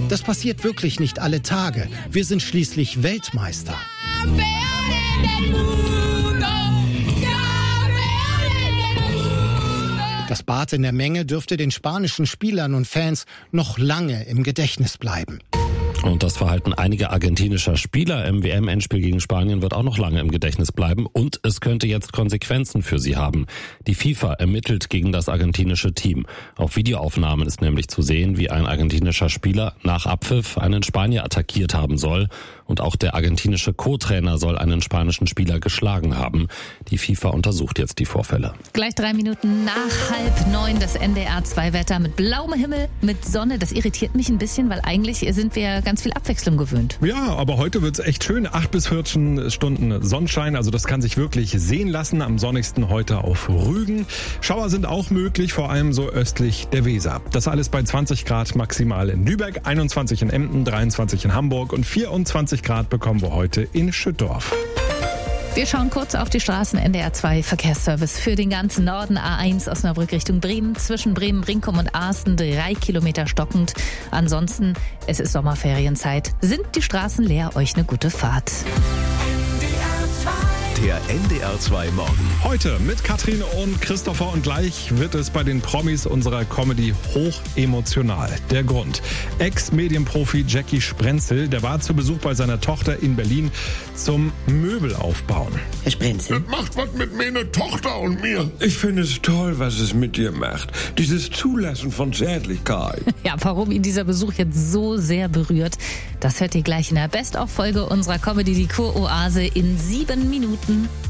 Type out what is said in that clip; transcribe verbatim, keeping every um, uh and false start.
Das passiert wirklich nicht alle Tage. Wir sind schließlich Weltmeister. Das Bad in der Menge dürfte den spanischen Spielern und Fans noch lange im Gedächtnis bleiben. Und das Verhalten einiger argentinischer Spieler im W M-Endspiel gegen Spanien wird auch noch lange im Gedächtnis bleiben und es könnte jetzt Konsequenzen für sie haben. Die FIFA ermittelt gegen das argentinische Team. Auf Videoaufnahmen ist nämlich zu sehen, wie ein argentinischer Spieler nach Abpfiff einen Spanier attackiert haben soll. Und auch der argentinische Co-Trainer soll einen spanischen Spieler geschlagen haben. Die FIFA untersucht jetzt die Vorfälle. Gleich drei Minuten nach halb neun das N D R zwei Wetter mit blauem Himmel, mit Sonne. Das irritiert mich ein bisschen, weil eigentlich sind wir ganz viel Abwechslung gewöhnt. Ja, aber heute wird's echt schön. acht bis vierzehn Stunden Sonnenschein, also das kann sich wirklich sehen lassen. Am sonnigsten heute auf Rügen. Schauer sind auch möglich, vor allem so östlich der Weser. Das alles bei zwanzig Grad maximal in Lübeck, einundzwanzig in Emden, dreiundzwanzig in Hamburg und vierundzwanzig Grad bekommen wir heute in Schüttorf. Wir schauen kurz auf die Straßen. N D R zwei Verkehrsservice für den ganzen Norden. A eins Osnabrück Richtung Bremen. Zwischen Bremen, Brinkum und Asten drei Kilometer stockend. Ansonsten, es ist Sommerferienzeit. Sind die Straßen leer? Euch eine gute Fahrt. Der N D R zwei Morgen. Heute mit Katrin und Christopher und gleich wird es bei den Promis unserer Comedy hoch emotional. Der Grund: Ex-Medienprofi Jackie Sprenzel, der war zu Besuch bei seiner Tochter in Berlin zum Möbelaufbauen. Herr Sprenzel? Das macht was mit meiner Tochter und mir. Ich finde es toll, was es mit dir macht. Dieses Zulassen von Zärtlichkeit. Ja, warum ihn dieser Besuch jetzt so sehr berührt, das hört ihr gleich in der Best-of-Folge unserer Comedy Die Kur-Oase in sieben Minuten.